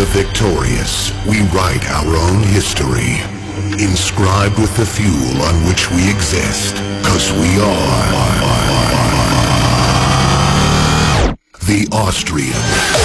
the victorious, we write our own history, inscribed with the fuel on which we exist, 'cause we are the Austrians.